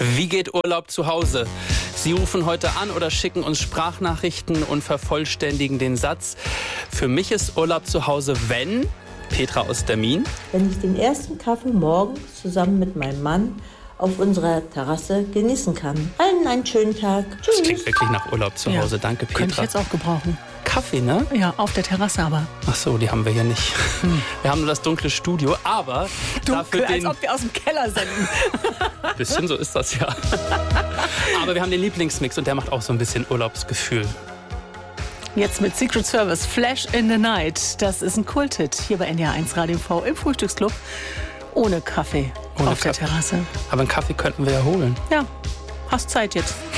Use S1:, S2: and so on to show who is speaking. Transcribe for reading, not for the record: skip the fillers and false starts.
S1: Wie geht Urlaub zu Hause? Sie rufen heute an oder schicken uns Sprachnachrichten und vervollständigen den Satz: Für mich ist Urlaub zu Hause, wenn... Petra aus Dermin.
S2: Wenn ich den ersten Kaffee morgens zusammen mit meinem Mann auf unserer Terrasse genießen kann. Allen einen schönen Tag. Tschüss.
S1: Das klingt wirklich nach Urlaub zu Hause. Danke, Petra.
S3: Könnte ich jetzt auch gebrauchen.
S1: Kaffee, ne?
S3: Ja, auf der Terrasse aber.
S1: Ach so, die haben wir hier nicht. Wir haben nur das dunkle Studio, aber
S3: Dunkel,
S1: dafür
S3: als ob wir aus dem Keller senden.
S1: Ein bisschen so ist das ja. Aber wir haben den Lieblingsmix und der macht auch so ein bisschen Urlaubsgefühl.
S3: Jetzt mit Secret Service, Flash in the Night. Das ist ein Kulthit hier bei NDR 1 Radio V im Frühstücksclub. Ohne Kaffee auf der Terrasse.
S1: Aber einen Kaffee könnten wir ja holen.
S3: Ja, hast Zeit jetzt.